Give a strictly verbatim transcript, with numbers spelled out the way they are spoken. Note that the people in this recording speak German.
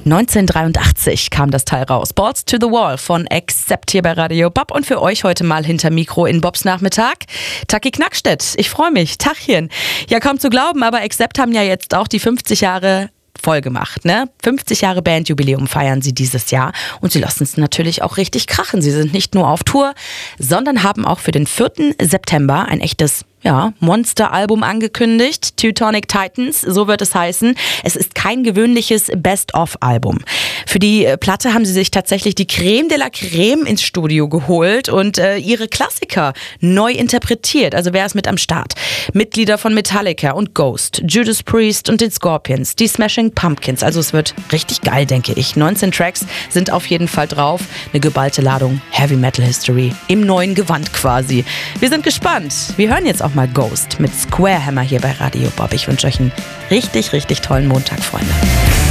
neunzehnhundertdreiundachtzig kam das Teil raus. Balls to the Wall von Accept hier bei Radio Bob und für euch heute mal hinter Mikro in Bobs Nachmittag. Taki Knackstedt, ich freue mich. Tachchen. Ja, kaum zu glauben, aber Accept haben ja jetzt auch die fünfzig Jahre voll gemacht, ne? fünfzig Jahre Bandjubiläum feiern sie dieses Jahr und sie lassen es natürlich auch richtig krachen. Sie sind nicht nur auf Tour, sondern haben auch für den vierten September ein echtes Ja, Monster-Album angekündigt, Teutonic Titans, so wird es heißen. Es ist kein gewöhnliches Best-of-Album. Für die Platte haben sie sich tatsächlich die Creme de la Creme ins Studio geholt und äh, ihre Klassiker neu interpretiert. Also wer ist mit am Start? Mitglieder von Metallica und Ghost, Judas Priest und den Scorpions, die Smashing Pumpkins. Also es wird richtig geil, denke ich. neunzehn Tracks sind auf jeden Fall drauf. Eine geballte Ladung Heavy Metal History im neuen Gewand quasi. Wir sind gespannt. Wir hören jetzt auch mal Ghost mit Square Hammer hier bei Radio Bob. Ich wünsche euch einen richtig, richtig tollen Montag, Freunde.